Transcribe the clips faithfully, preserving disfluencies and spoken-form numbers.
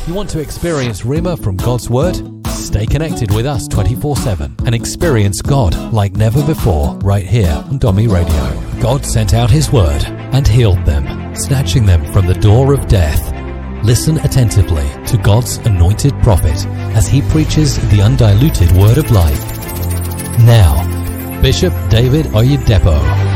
You want to experience Rhema from God's Word? Stay connected with us twenty-four seven and experience God like never before right here on Domi Radio. God sent out His Word and healed them, snatching them from the door of death. Listen attentively to God's anointed prophet as he preaches the undiluted Word of life. Now, Bishop David Oyedepo.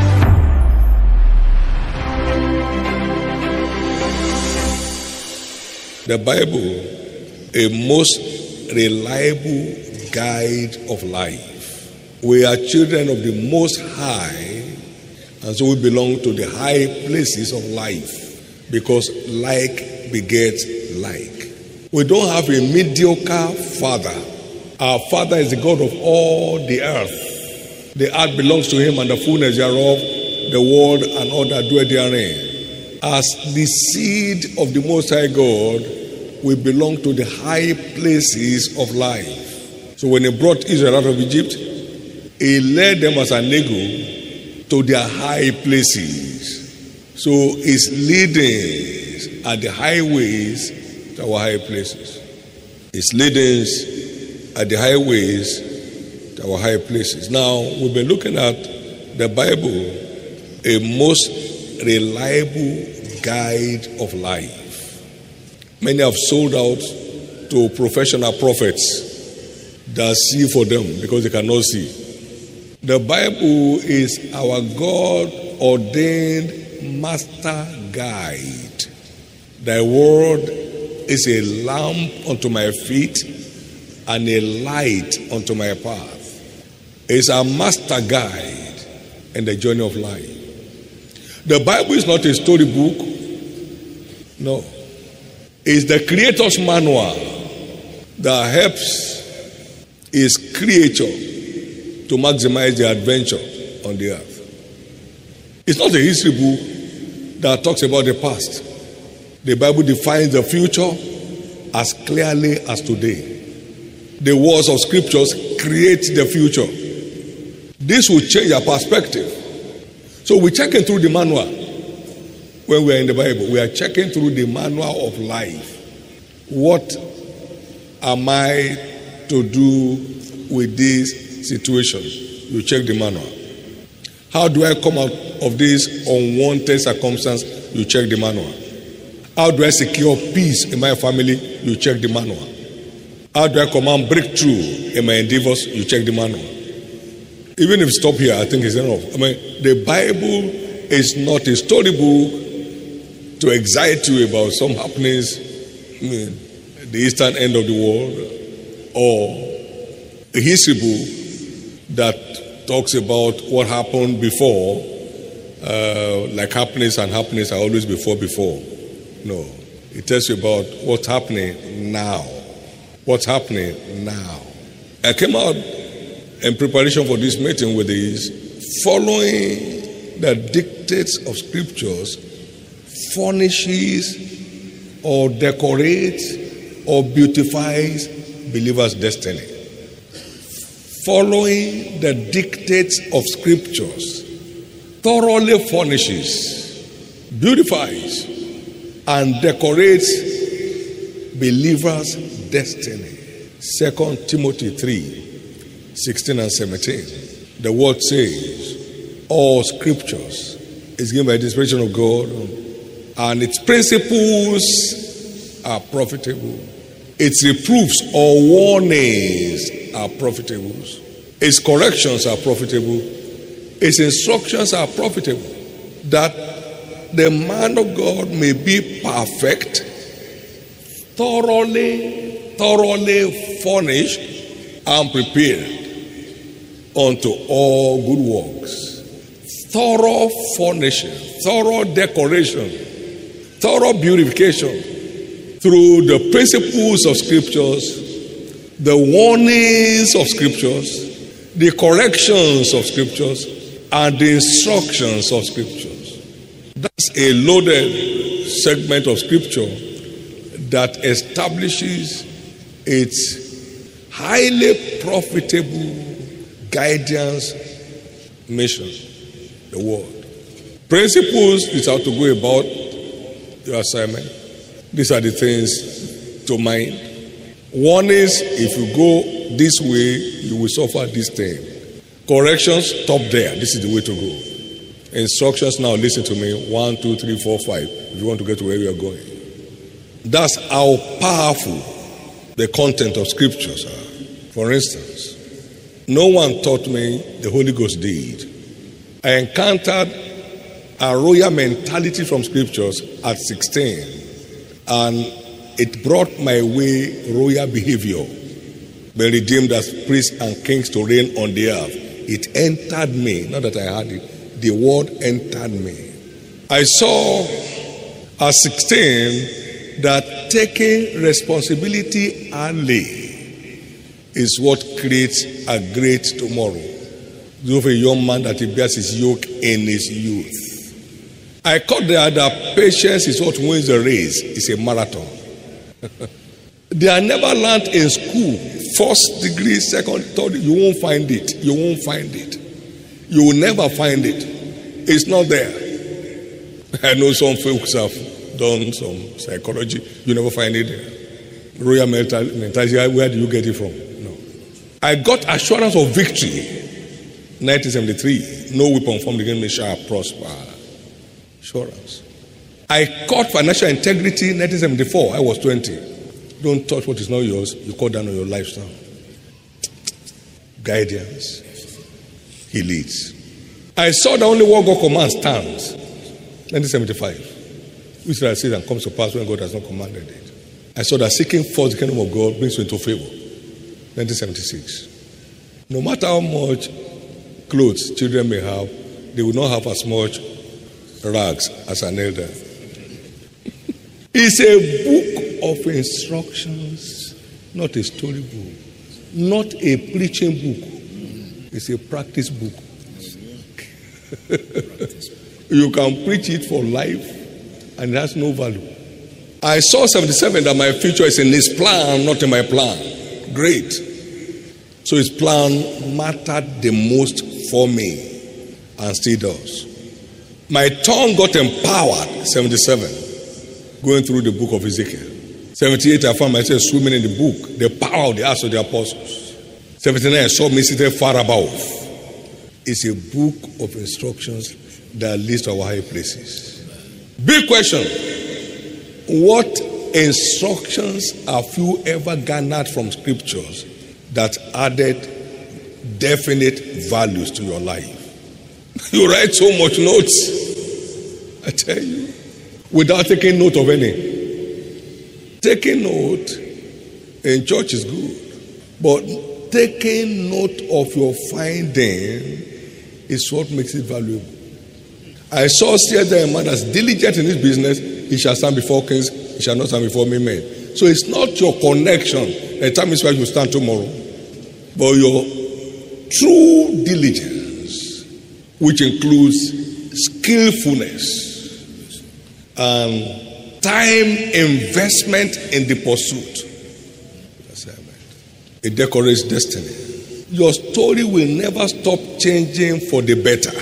The Bible, a most reliable guide of life. We are children of the Most High, and so we belong to the high places of life, because like begets like. We don't have a mediocre father. Our Father is the God of all the earth. The earth belongs to Him, and the fullness thereof, the world and all that dwell therein. As the seed of the Most High God, we belong to the high places of life. So when He brought Israel out of Egypt, He led them as an eagle to their high places. So His leadings are the highways to our high places. His leadings are the highways to our high places. Now, we've been looking at the Bible, a most reliable guide of life. Many have sold out to professional prophets that see for them because they cannot see. The Bible is our God-ordained master guide. Thy word is a lamp unto my feet and a light unto my path. It's our master guide in the journey of life. The Bible is not a storybook. No. It's the Creator's manual that helps His creature to maximize their adventure on the earth. It's not a history book that talks about the past. The Bible defines the future as clearly as today. The words of scriptures create the future. This will change our perspective. So we're checking through the manual. When we are in the Bible, we are checking through the manual of life. What am I to do with this situation? You check the manual. How do I come out of this unwanted circumstance? You check the manual. How do I secure peace in my family? You check the manual. How do I command breakthrough in my endeavors? You check the manual. Even if you stop here, I think it's enough. I mean, the Bible is not a storybook to excite you about some happenings, I mean, the eastern end of the world, or a history book that talks about what happened before, uh, like happenings and happenings are always before before. No, it tells you about what's happening now. What's happening now. I came out in preparation for this meeting with this, following the dictates of scriptures furnishes or decorates or beautifies believers' destiny. Following the dictates of scriptures thoroughly furnishes, beautifies, and decorates believers' destiny. Second Timothy three, sixteen and seventeen. The word says, all scriptures is given by the inspiration of God, and its principles are profitable. Its reproofs or warnings are profitable. Its corrections are profitable. Its instructions are profitable. That the man of God may be perfect, thoroughly, thoroughly furnished and prepared unto all good works. Thorough furnishing, thorough decoration, thorough beautification through the principles of scriptures, the warnings of scriptures, the corrections of scriptures, and the instructions of scriptures. That's a loaded segment of scripture that establishes its highly profitable guidance mission, the word. Principles is how to go about your assignment. These are the things to mind. Warnings, if you go this way, you will suffer this thing. Corrections, stop there. This is the way to go. Instructions, now listen to me. One, two, three, four, five. If you want to get to where you are going. That's how powerful the content of scriptures are. For instance, no one taught me the Holy Ghost did. I encountered a royal mentality from scriptures at sixteen, and it brought my way royal behavior. Being redeemed as priests and kings to reign on the earth. It entered me, not that I had it, the word entered me. I saw at sixteen that taking responsibility early is what creates a great tomorrow. You have a young man that he bears his yoke in his youth. I caught there that patience is what wins the race. It's a marathon. They are never learned in school. First degree, second, third, you won't find it. You won't find it. You will never find it. It's not there. I know some folks have done some psychology. You never find it there. Royal mentality, where do you get it from? No. I got assurance of victory. nineteen seventy-three, no weapon formed against me shall prosper. Assurance. I caught financial integrity nineteen seventy-four. I was twenty. Don't touch what is not yours. You cut down on your lifestyle. Guidance. He leads. I saw the only word God commands stands. nineteen seventy-five. Which I says and comes to pass when God has not commanded it. I saw that seeking first the kingdom of God brings you into favor. nineteen seventy-six. No matter how much clothes children may have, they will not have as much rags as an elder. It's a book of instructions, not a story book, not a preaching book. It's a practice book. You can preach it for life and it has no value. I saw seventy-seven that my future is in his plan, not in my plan. Great. So his plan mattered the most for me and still does. My tongue got empowered, seventy-seven, going through the book of Ezekiel. seventy-eight, I found myself swimming in the book, the power of the Acts of the Apostles. seventy-nine, I saw me seated far above. It's a book of instructions that leads to our high places. Big question. What instructions have you ever garnered from scriptures that added definite values to your life? You write so much notes, I tell you, without taking note of any. Taking note in church is good, but taking note of your finding is what makes it valuable. I saw there a man that's diligent in his business, he shall stand before kings, he shall not stand before me men. So it's not your connection that determines where you stand tomorrow, but your true diligence, which includes skillfulness and time investment in the pursuit. It decorates destiny. Your story will never stop changing for the better.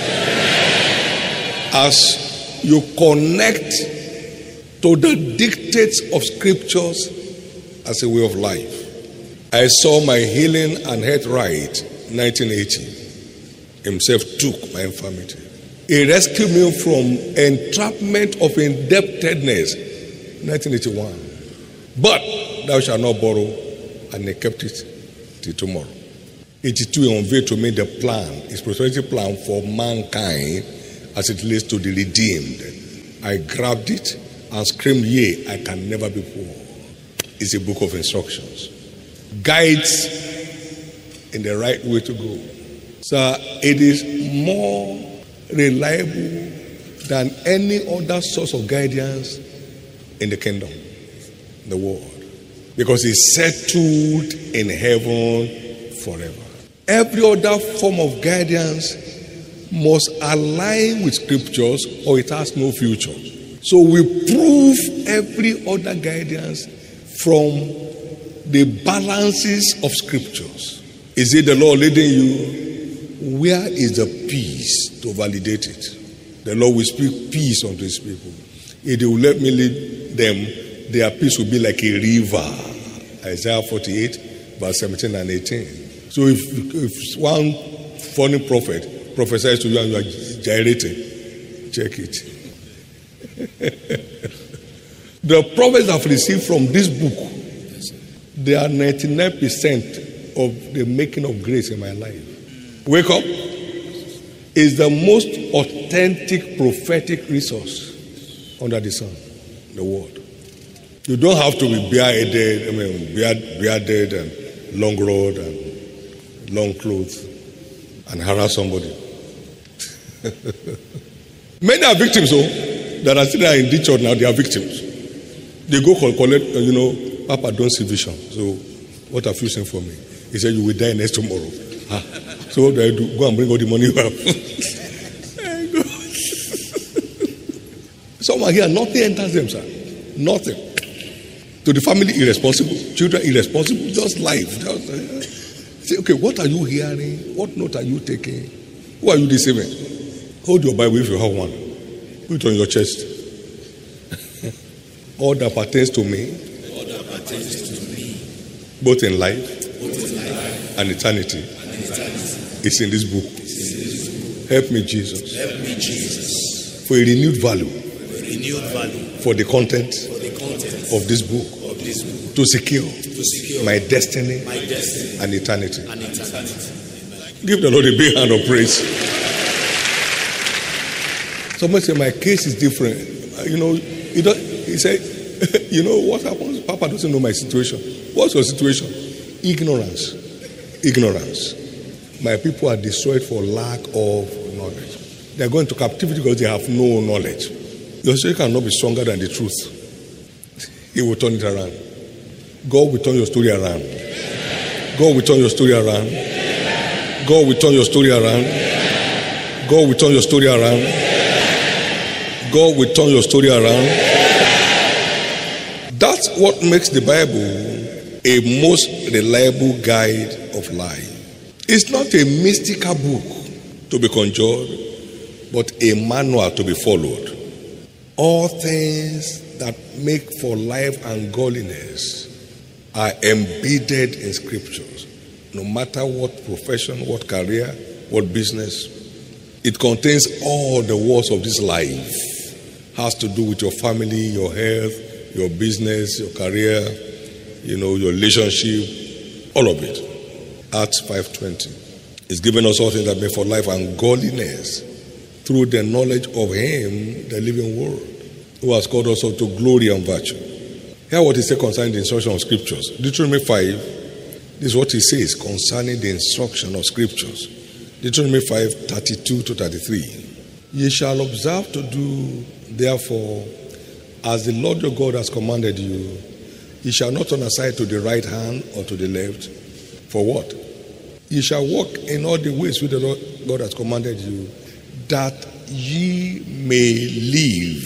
As you connect to the dictates of scriptures as a way of life. I saw my healing and health right nineteen eighty. Himself took my infirmity. He rescued me from entrapment of indebtedness nineteen eighty-one. But thou shalt not borrow, and he kept it till tomorrow. eighty-two, he unveiled to me the plan, his prosperity plan for mankind as it relates to the redeemed. I grabbed it and screamed, yea, I can never be poor. It's a book of instructions. Guides in the right way to go. So it is more reliable than any other source of guidance in the kingdom, the world. Because it's settled in heaven forever. Every other form of guidance must align with scriptures or it has no future. So we prove every other guidance from the balances of scriptures. Is it the Lord leading you? Where is the peace to validate it? The Lord will speak peace unto his people. If they will let me lead them, their peace will be like a river. Isaiah forty-eight, verse seventeen and eighteen. So if, if one funny prophet prophesies to you and you are gyrating, check it. The prophets I've received from this book, they are ninety-nine percent of the making of grace in my life. Wake Up is the most authentic prophetic resource under the sun, the world. You don't have to be bearded, I mean, beard, bearded and long road and long clothes and harass somebody. Many are victims, though, that are still in the church now. They are victims. They go collect, you know, Papa don't see vision. So, what have you seen for me? He said, you will die next tomorrow. Ah. So, what do I do? Go and bring all the money you have. Someone here, nothing enters them, sir. Nothing. To the family, irresponsible. Children, irresponsible. Just life. Just, uh, say, okay, what are you hearing? What note are you taking? Who are you deceiving? Hold your Bible if you have one. Put it on your chest. All that pertains to me, all that pertains to me, both in life, both in life and eternity, and eternity, is in this book. in this book. Help me, Jesus. Help me, Jesus, for a renewed value, for a renewed value, for the content, for the content of this book, of this book, to secure, to secure my destiny, my destiny and eternity. and eternity. Give the Lord a big hand of praise. Somebody say, my case is different. You know, he, don't, he said, you know what happens? Papa doesn't know my situation. What's your situation? Ignorance. Ignorance. My people are destroyed for lack of knowledge. They are going to captivity because they have no knowledge. Your story cannot be stronger than the truth. He will turn it around. God will turn your story around. God will turn your story around. God will turn your story around. God will turn your story around. God will turn your story around. That's what makes the Bible a most reliable guide of life. It's not a mystical book to be conjured, but a manual to be followed. All things that make for life and godliness are embedded in scriptures. No matter what profession, what career, what business, it contains all the words of this life. Has to do with your family, your health, your business, your career, you know, your relationship, all of it. Acts five twenty. It's given us all things that make for life and godliness through the knowledge of Him, the living Word, who has called us to glory and virtue. Hear what He said concerning the instruction of Scriptures. Deuteronomy five, this is what He says concerning the instruction of Scriptures. Deuteronomy five, thirty-two to thirty-three. Ye shall observe to do, therefore, as the Lord your God has commanded you. Ye shall not turn aside to the right hand or to the left. For what? Ye shall walk in all the ways which the Lord God has commanded you, that ye may live,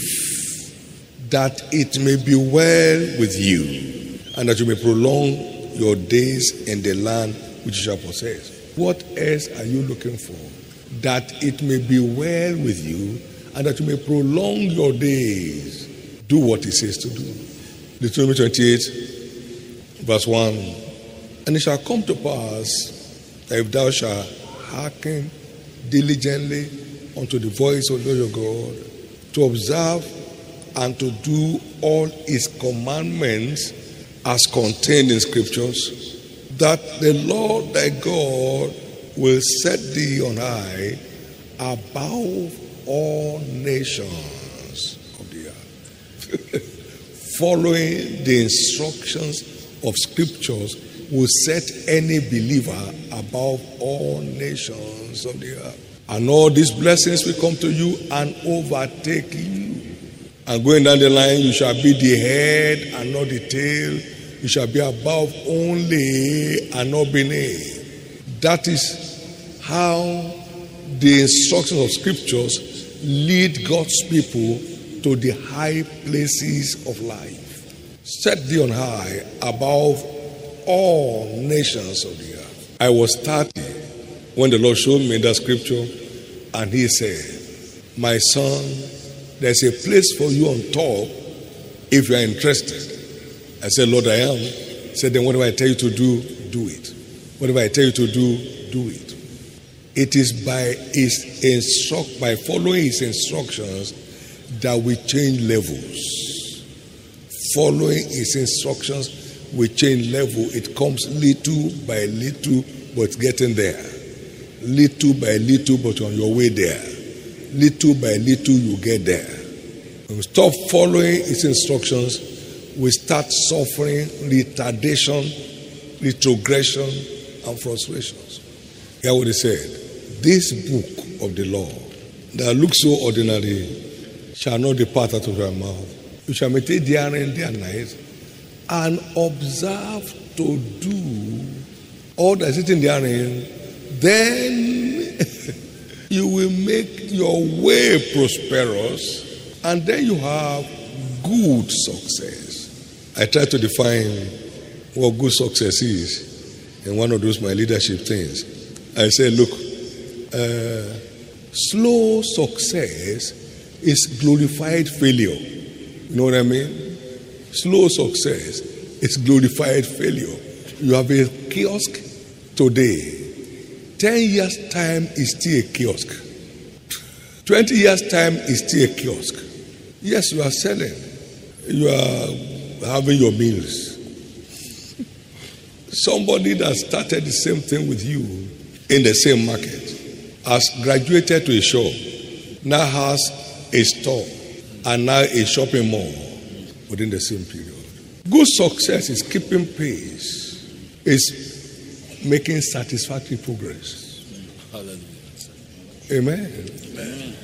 that it may be well with you, and that you may prolong your days in the land which you shall possess. What else are you looking for? That it may be well with you, and that you may prolong your days. Do what He says to do. Deuteronomy twenty-eight, verse one. And it shall come to pass that if thou shalt hearken diligently unto the voice of the Lord your God, to observe and to do all His commandments as contained in Scriptures, that the Lord thy God will set thee on high above all nations of the earth. Following the instructions of Scriptures will set any believer above all nations of the earth. And all these blessings will come to you and overtake you. And going down the line, you shall be the head and not the tail. You shall be above only and not beneath. That is how the instructions of Scriptures lead God's people to the high places of life. Set thee on high above all nations of the earth. I was thirty when the Lord showed me that scripture, and He said, my son, there's a place for you on top If you are interested. I said, Lord, I am. He said, then whatever I tell you to do, do it. Whatever I tell you to do, do it. It is by his instruct, by following his instructions that we change levels. Following his instructions, we change level. It comes little by little, but getting there. Little by little, but on your way there. Little by little, you get there. When we stop following his instructions, we start suffering retardation, retrogression, and frustrations. Hear what he said. This book of the law that looks so ordinary shall not depart out of your mouth. You shall meditate therein day and night, and observe to do all that is written therein. Then you will make your way prosperous, and then you have good success. I try to define what good success is in one of those my leadership things. I say, look, uh, slow success is glorified failure. You know what I mean? Slow success is glorified failure. You have a kiosk today. Ten years' time is still a kiosk. Twenty years' time is still a kiosk. Yes, you are selling. You are having your meals. Somebody that started the same thing with you in the same market has graduated to a shop, now has a store, and now a shopping mall within the same period. Good success is keeping pace, is making satisfactory progress. Amen. Amen.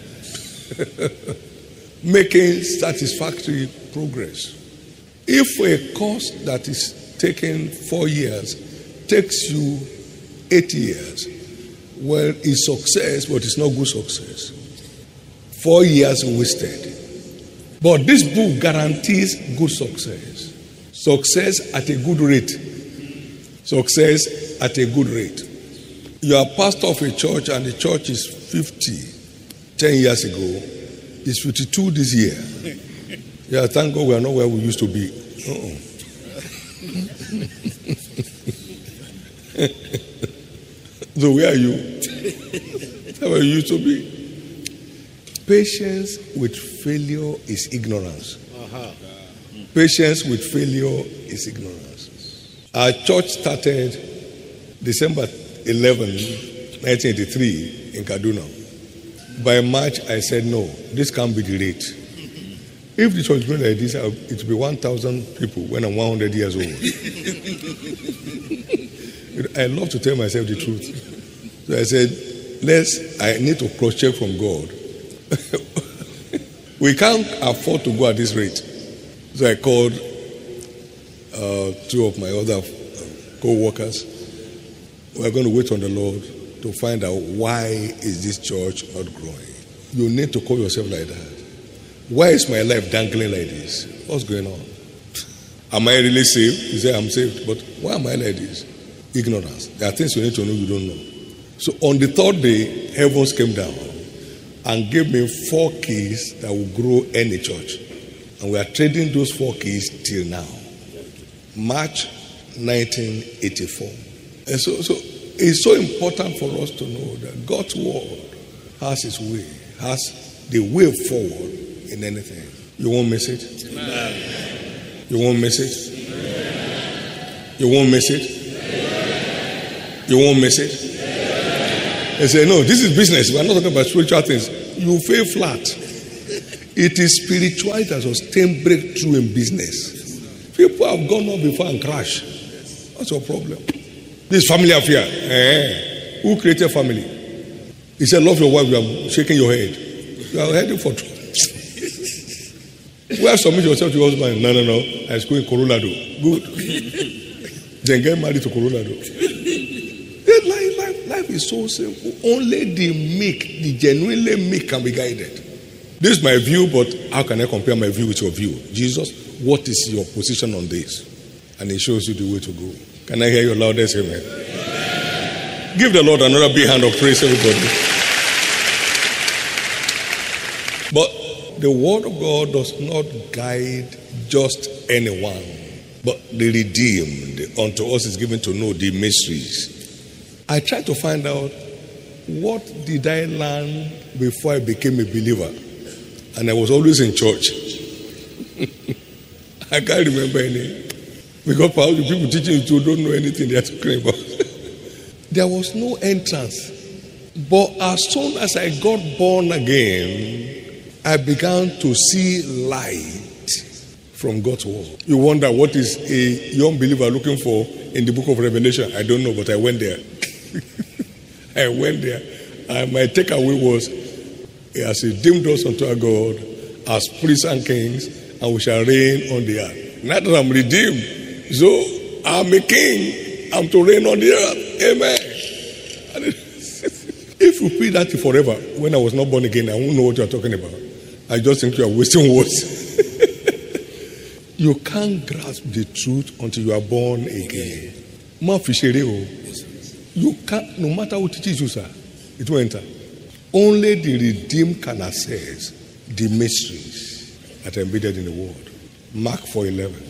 Making satisfactory progress. If a course that is taking four years takes you eight years, well, it's success, but it's not good success. Four years wasted. But this book guarantees good success. Success at a good rate. Success at a good rate. You are pastor of a church and the church is fifty. Ten years ago, it's fifty-two this year. Yeah, thank God we are not where we used to be. Uh-uh. So where are you? Where you used to be? Patience with failure is ignorance. Uh-huh. Patience with failure is ignorance. Our church started December eleventh, nineteen eighty-three in Kaduna. By March, I said, no, this can't be the rate. If the church went like this, it would be one thousand people when I'm one hundred years old. I love to tell myself the truth. So I said, let's, I need to cross-check from God. We can't afford to go at this rate. So I called uh, two of my other co-workers. We're going to wait on the Lord to find out why is this church not growing. You need to call yourself like that. Why is my life dangling like this? What's going on? Am I really saved? You say I'm saved, but why am I like this? Ignorance. There are things you need to know you don't know. So on the third day, heavens came down and gave me four keys that will grow any church. And we are trading those four keys till now. March nineteen eighty-four. And so, so it's so important for us to know that God's word has its way, has the way forward in anything. You won't miss it. Amen. You won't miss it. Amen. You won't miss it. Amen. You won't miss it. They say, no, this is business. We're not talking about spiritual things. You fail flat. It is spirituality that sustain breakthrough in business. People have gone up before and crashed. What's your problem? This family affair. Eh. Who created family? He said, love your wife. You are shaking your head. You are heading for trouble. Where submit yourself to your husband? No, no, no. I school in Coronado. Good. Then get married to Coronado. Life, life, life is so simple. Only the meek, the genuinely meek can be guided. This is my view, but how can I compare my view with your view? Jesus, what is your position on this? And he shows you the way to go. Can I hear your loudest amen? Amen. Give the Lord another big hand of praise, everybody. But the word of God does not guide just anyone, but the redeemed. Unto us is given to know the mysteries. I tried to find out, what did I learn before I became a believer? And I was always in church. I can't remember any. Because perhaps the people teaching you don't know anything they are talking about. There was no entrance. But as soon as I got born again, I began to see light from God's word. You wonder what is a young believer looking for in the book of Revelation? I don't know, but I went there. I went there. And my takeaway was, as redeemed us unto our God, as priests and kings, and we shall reign on the earth. Not that I'm redeemed, so I'm a king. I'm to reign on the earth. Amen. If you repeat that forever, when I was not born again, I won't know what you're talking about. I just think you are wasting words. You can't grasp the truth until you are born again. You can't, no matter what it is you say, it will enter. Only the redeemed can access the mysteries that are embedded in the word. Mark four eleven.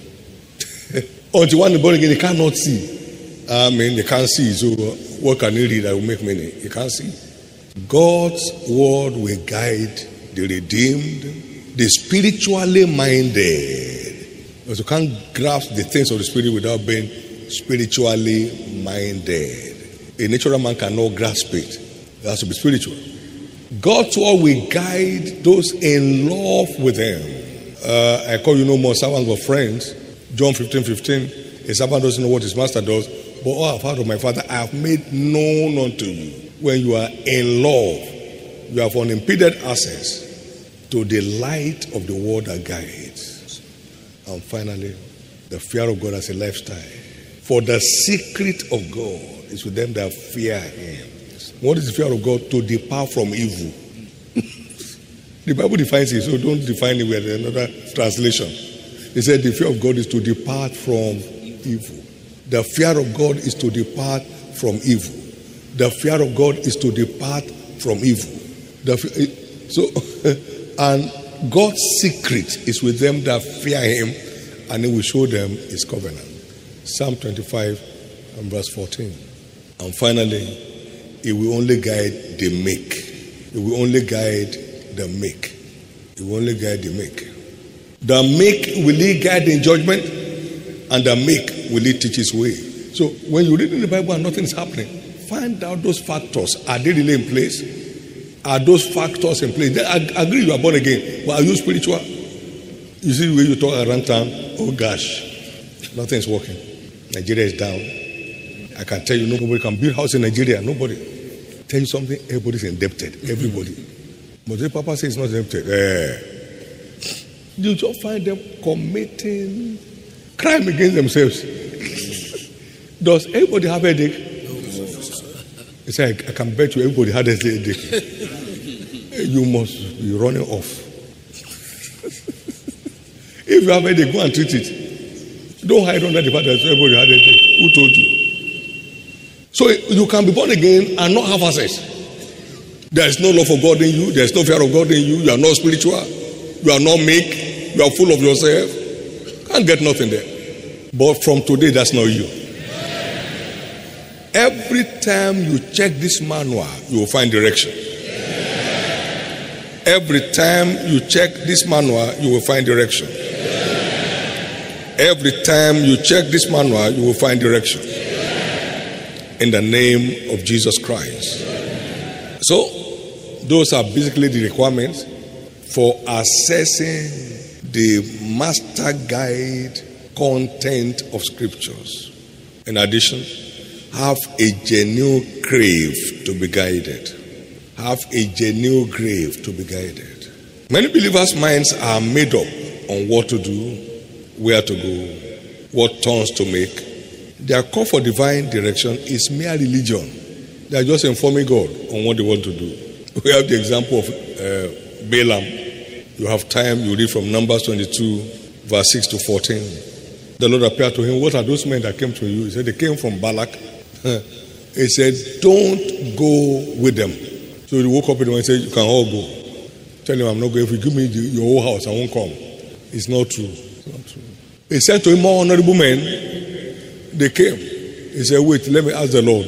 Until one is born again, they cannot see. I mean, they can't see. So what can you read that will make money? You can't see. God's word will guide the redeemed, the spiritually minded. Because you can't grasp the things of the spirit without being spiritually minded. A natural man cannot grasp it. It has to be spiritual. God's word will guide those in love with him. Uh, I call you no more servants but friends. John fifteen fifteen. A servant doesn't know what his master does, but all I've heard of my Father, I have made known unto you. When you are in love, you have unimpeded access to the light of the word that guides. And finally, the fear of God as a lifestyle. For the secret of God is with them that fear him. What is the fear of God? To depart from evil. The Bible defines it, so don't define it with another translation. It said the fear of God is to depart from evil. The fear of God is to depart from evil. The fear of God is to depart from evil. The, so, and God's secret is with them that fear him, and he will show them his covenant. Psalm twenty-five and verse fourteen. And finally, he will only guide the meek. He will only guide the meek. He will only guide the meek. The meek will he guide in judgment, and the meek will he teach his way. So when you read in the Bible and nothing is happening, find out those factors. Are they really in place? Are those factors in place? I agree you are born again, but are you spiritual? You see the way you talk around town? Oh gosh, nothing is working. Nigeria is down. I can tell you nobody can build house in Nigeria. Nobody. Tell you something, everybody's indebted. Everybody. But the Papa says it's not indebted. Eh. You just find them committing crime against themselves. Does everybody have a headache? He said, I can bet you everybody had a headache. You must be running off. If you have a headache, go and treat it. Don't hide under the fact that everybody had a headache. Who told you? So you can be born again and not have access. There is no love for God in you. There is no fear of God in you. You are not spiritual. You are not meek. You are full of yourself. Can't get nothing there. But from today, that's not you. Every time you check this manual, you will find direction. Every time you check this manual, you will find direction. Every time you check this manual, you will find direction. In the name of Jesus Christ. So, those are basically the requirements for assessing the master guide content of scriptures. In addition, have a genuine crave to be guided. Have a genuine crave to be guided. Many believers' minds are made up on what to do, where to go, what turns to make. Their call for divine direction is mere religion. They are just informing God on what they want to do. We have the example of uh, Balaam. You have time, you read from Numbers twenty-two, verse six to fourteen. The Lord appeared to him. What are those men that came to you? He said, they came from Balak. He said, don't go with them. So he woke up in the morning and said, you can all go. Tell him I'm not going. If you give me the, your whole house, I won't come. It's not true. It's not true. He said to him, more honorable men, they came. He said, wait, let me ask the Lord.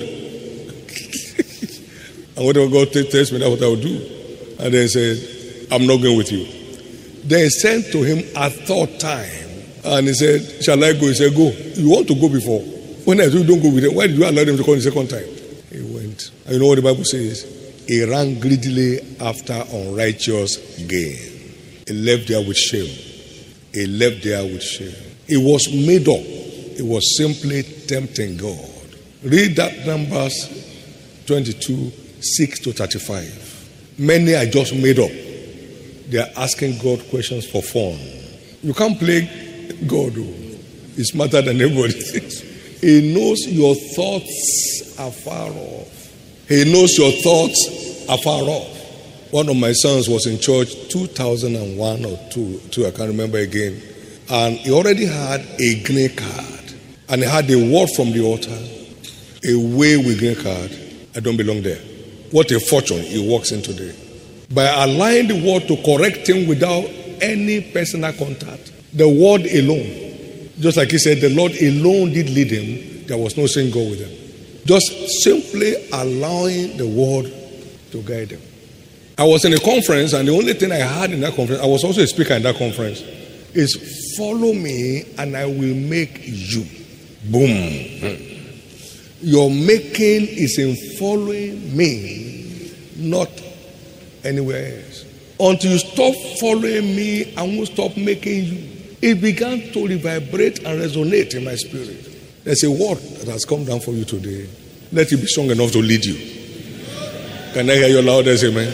And whatever God tells me, that's what I will do. And then he said, I'm not going with you. Then he sent to him a third time. And he said, shall I go? He said, go. You want to go before. When I do, don't go with him. Why did you allow them to come the second time? He went. And you know what the Bible says? He ran greedily after unrighteous gain. He left there with shame. He left there with shame. It was made up. It was simply tempting God. Read that Numbers twenty-two, six to thirty-five. Many are just made up. They are asking God questions for fun. You can't play God. He's smarter than everybody. He knows your thoughts are far off. He knows your thoughts are far off. One of my sons was in church two thousand one or two, two, I can't remember again. And he already had a green card. And he had a word from the altar. Away with green card. I don't belong there. What a fortune he walks in today. By allowing the word to correct him without any personal contact. The word alone. Just like he said, the Lord alone did lead him. There was no sin go with him. Just simply allowing the word to guide them. I was in a conference, and the only thing I had in that conference, I was also a speaker in that conference, is follow me and I will make you. Boom. Your making is in following me, not anywhere else. Until you stop following me, I won't stop making you. It began to reverberate and resonate in my spirit. There's a word that has come down for you today. Let it be strong enough to lead you. Can I hear your loudest amen?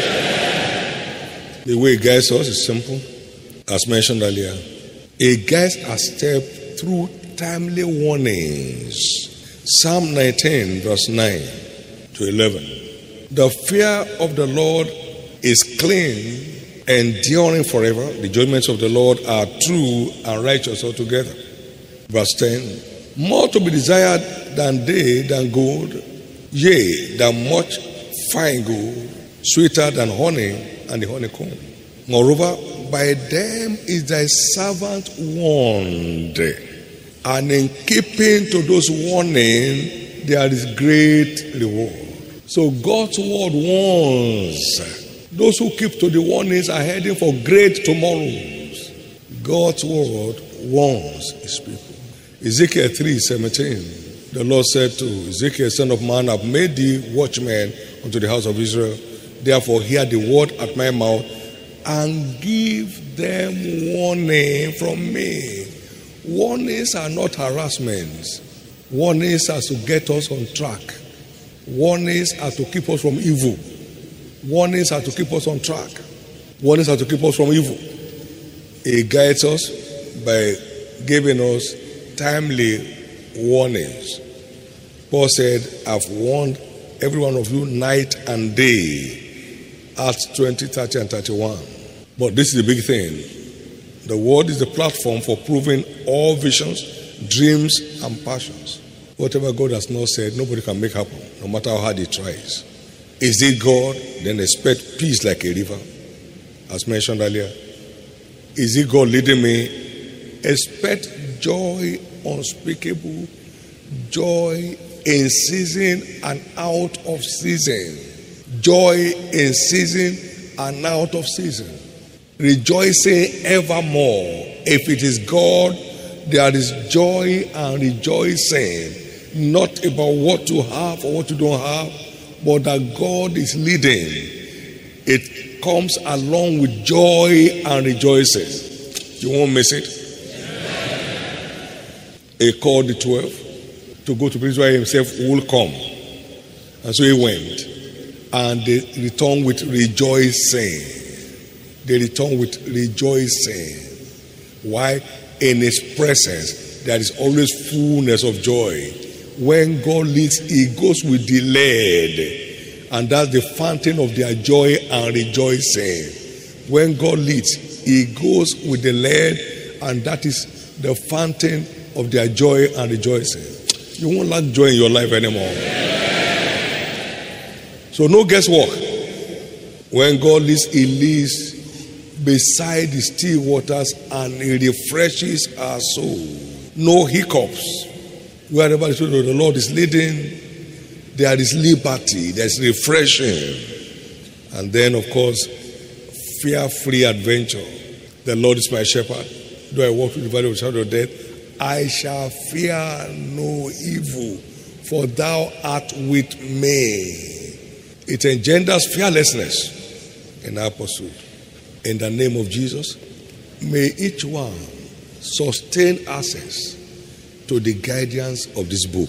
The way it guides us is simple. As mentioned earlier, it guides a step through timely warnings. Psalm nineteen, verse nine to eleven. The fear of the Lord is clean, enduring forever. The judgments of the Lord are true and righteous altogether. Verse ten. More to be desired than they, than gold, yea, than much fine gold, sweeter than honey and the honeycomb. Moreover, by them is thy servant warned, and in keeping to those warnings there is great reward. So God's word warns. Those who keep to the warnings are heading for great tomorrows. God's word warns his people. Ezekiel three seventeen. The Lord said to Ezekiel, son of man, I have made thee watchman unto the house of Israel. Therefore hear the word at my mouth, and give them warning from me. Warnings are not harassments. Warnings are to get us on track. Warnings are to keep us from evil. Warnings are to keep us on track. Warnings are to keep us from evil. It guides us by giving us timely warnings. Paul said, I've warned every one of you night and day. Acts twenty, thirty, and thirty-one. But this is the big thing. The word is the platform for proving all visions, dreams, and passions. Whatever God has not said, nobody can make happen, no matter how hard he tries. Is it God? Then expect peace like a river, as mentioned earlier. Is it God leading me? Expect joy unspeakable, joy in season and out of season. Joy in season and out of season. Rejoicing evermore. If it is God, there is joy and rejoicing. Not about what you have or what you don't have, but that God is leading. It comes along with joy and rejoicing. You won't miss it. He called the twelve to go to Israel himself will come. And so he went. And they returned with rejoicing. They returned with rejoicing. Why? In his presence, there is always fullness of joy. When God leads, he goes with the led. And that's the fountain of their joy and rejoicing. When God leads, he goes with the led, and that is the fountain of their joy and rejoicing. You won't lack joy in your life anymore. So no guesswork. When God leads, He leads beside the still waters and He refreshes our soul. No hiccups. Wherever the Spirit of the Lord is leading, there is liberty, there is refreshing. And then, of course, fear-free adventure. The Lord is my shepherd. Though I walk through the valley of the shadow of death, I shall fear no evil, for thou art with me. It engenders fearlessness in our pursuit. In the name of Jesus, may each one sustain access to the guidance of this book.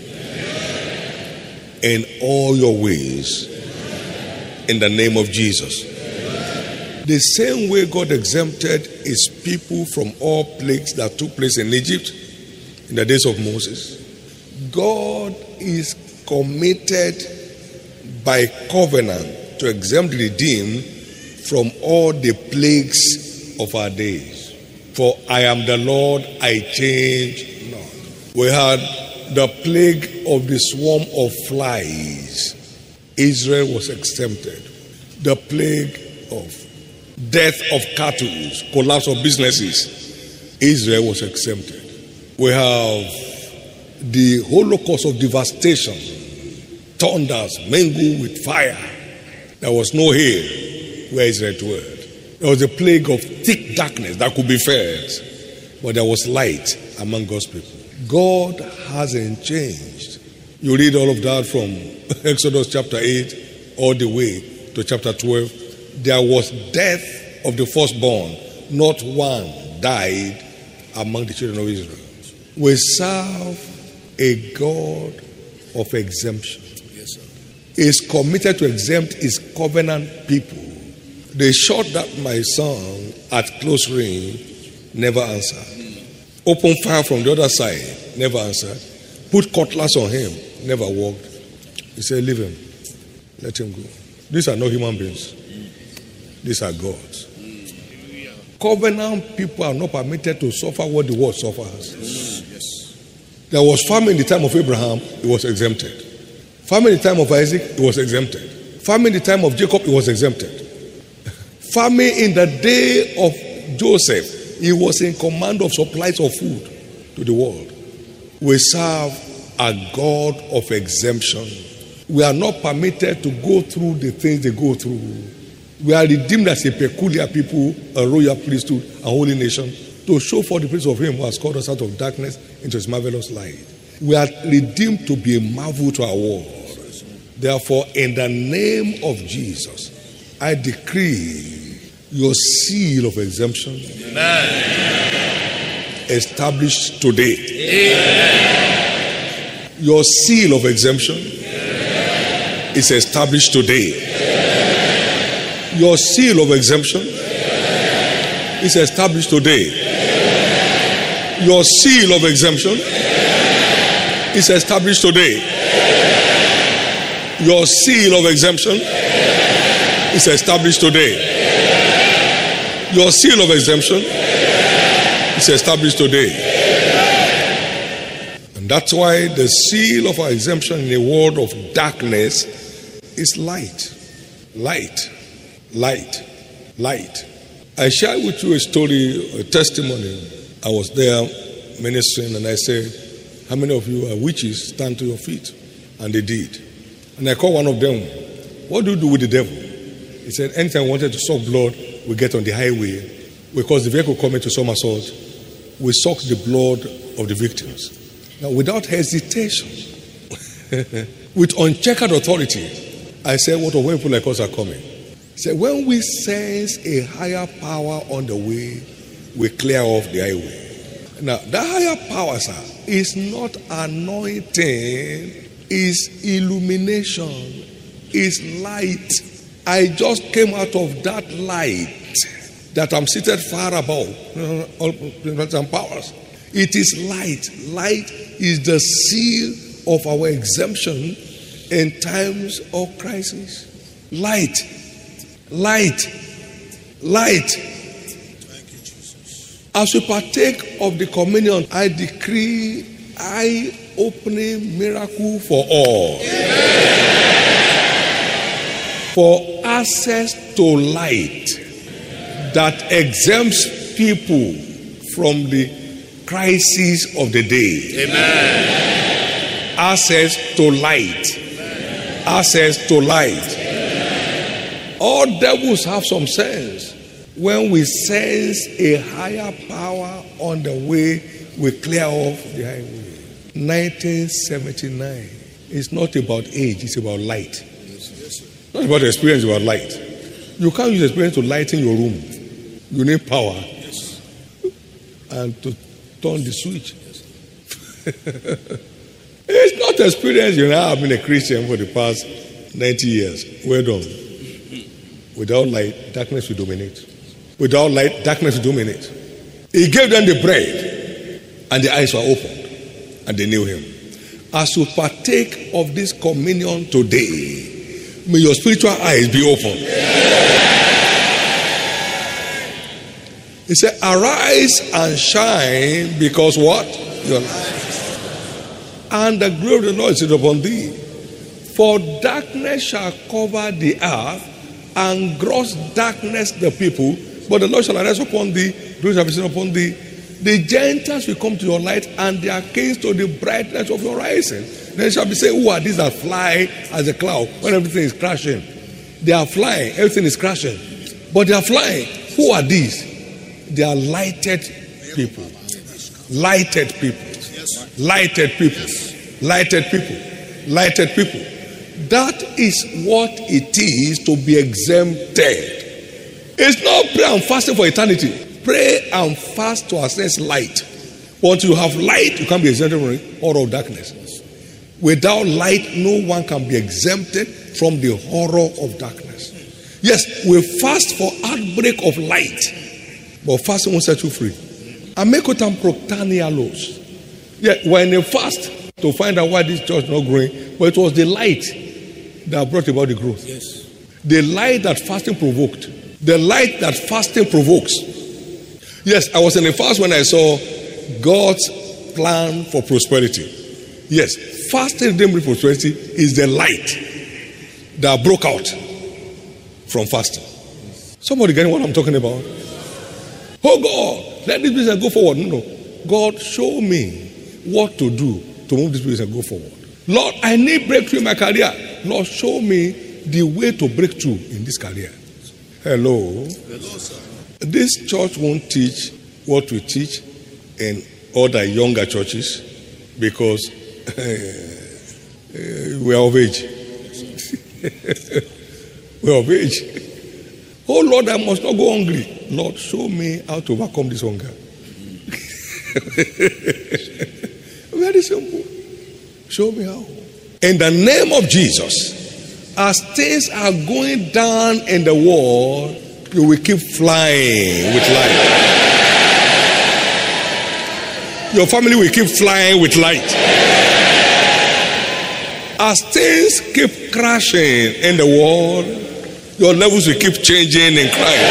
In all your ways, in the name of Jesus. The same way God exempted His people from all plagues that took place in Egypt in the days of Moses, God is committed by covenant to exempt the redeemed from all the plagues of our days. For I am the Lord, I change not. We had the plague of the swarm of flies. Israel was exempted. The plague of death of cattle, collapse of businesses, Israel was exempted. We have the Holocaust of devastation, thunders mingled with fire. There was no hail where Israel dwelled. There was a plague of thick darkness that could be felt, but there was light among God's people. God hasn't changed. You read all of that from Exodus chapter eight all the way to chapter twelve. There was death of the firstborn. Not one died among the children of Israel. We serve a God of exemption. Yes, sir. He is committed to exempt His covenant people. They shot that my son at close range, never answered. Open fire from the other side, never answered. Put cutlass on him, never walked. He said, leave him. Let him go. These are not human beings. These are gods. Covenant people are not permitted to suffer what the world suffers. Yes. There was famine in the time of Abraham, it was exempted. Famine in the time of Isaac, it was exempted. Famine in the time of Jacob, it was exempted. Famine in the day of Joseph, he was in command of supplies of food to the world. We serve a God of exemption. We are not permitted to go through the things they go through. We are redeemed as a peculiar people, a royal priesthood, a holy nation, to show forth the praise of Him who has called us out of darkness into His marvelous light. We are redeemed to be a marvel to our world. Therefore, in the name of Jesus, I decree your seal of exemption Amen. established today. Amen. Your seal of exemption Amen. Is established today. Amen. Your seal of exemption Amen. Is established today. Amen. Your seal of exemption Amen. Is established today. Amen. Your seal of exemption Amen. Is established today. Amen. Your seal of exemption Amen. Is established today. Amen. And that's why the seal of our exemption in a world of darkness is light. Light. Light. Light. I shared with you a story, a testimony. I was there ministering and I said, how many of you are witches? Stand to your feet. And they did. And I called one of them, what do you do with the devil? He said, anytime I wanted to suck blood, we get on the highway. Because the vehicle coming to some assault, we suck the blood of the victims. Now, without hesitation, with unchecked authority, I said, what of when people like us are coming? He said, when we sense a higher power on the way, we clear off the highway. Now, that higher power, sir, is not anointing, is illumination, is light. I just came out of that light that I'm seated far above all principalities and powers. It is light. Light is the seal of our exemption in times of crisis. Light. Light. Light. Thank you, Jesus. As we partake of the communion, I decree eye-opening miracle for all. Amen. For access to light that exempts people from the crises of the day. Amen. Access to light. Amen. Access to light. Amen. All devils have some sense. When we sense a higher power on the way, we clear off the highway. nineteen seventy-nine. It's not about age, it's about light. Yes, yes, sir. Not about experience, it's about light. You can't use experience to lighten your room. You need power. Yes. And to turn the switch. It's not experience. You know, I've been a Christian for the past ninety years. Well done. Without light, darkness will dominate. Without light, darkness will dominate. He gave them the bread, and the eyes were opened, and they knew him. As you partake of this communion today, may your spiritual eyes be opened. He said, arise and shine, because what? Your light. And the glory of the Lord is upon thee. For darkness shall cover the earth, and gross darkness the people. But the Lord shall arise upon thee, glory shall be seen upon thee. The Gentiles will come to your light, and their kings to the brightness of your rising. Then shall be said, who are these that fly as a cloud when everything is crashing? They are flying, everything is crashing. But they are flying. Who are these? They are lighted people. Lighted people. Lighted people. Lighted people. Lighted people. That is what it is to be exempted. It's not prayer and fasting for eternity. Pray and fast to access light. Once you have light, you can't be exempted from the horror of darkness. Without light, no one can be exempted from the horror of darkness. Yes, we fast for outbreak of light, but fasting won't set you free. Amekotam proctanialos. Yeah, we're in a fast to find out why this church is not growing, but it was the light that brought about the growth. Yes. The light that fasting provoked. The light that fasting provokes. Yes, I was in a fast when I saw God's plan for prosperity. Yes, fasting didn't bring prosperity, is the light that broke out from fasting. Somebody getting what I'm talking about? Oh God, let this business go forward. No, no. God, show me what to do to move this business and go forward. Lord, I need breakthrough in my career. Lord, show me the way to breakthrough in this career. Hello. Hello, sir. This church won't teach what we teach in other younger churches because we are of age. We are of age. Oh Lord, I must not go hungry. Lord, show me how to overcome this hunger. Very simple. Show me how. In the name of Jesus, as things are going down in the world, you will keep flying with light. Your family will keep flying with light. As things keep crashing in the world, your levels will keep changing in Christ.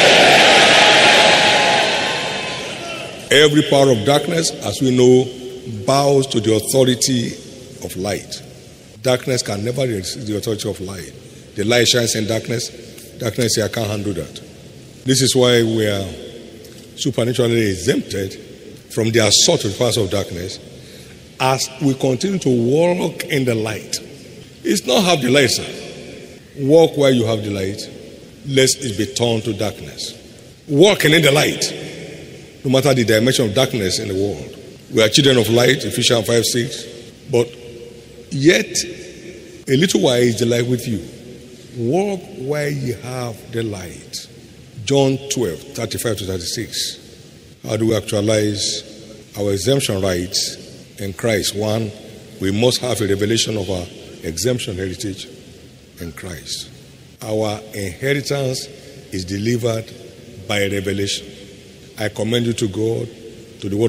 Every power of darkness, as we know, bows to the authority of light. Darkness can never resist the authority of light. The light shines in darkness. Darkness here can't handle that. This is why we are supernaturally exempted from the assault of the powers of darkness as we continue to walk in the light. It's not have the light, sir. Walk where you have the light, lest it be turned to darkness. Walking in the light, no matter the dimension of darkness in the world. We are children of light, Ephesians five six. But yet, a little while is the light with you. Walk where you have the light. John twelve, thirty-five to thirty-six. How do we actualize our exemption rights in Christ? One, we must have a revelation of our exemption heritage in Christ. Our inheritance is delivered by revelation. I commend you to God, to the word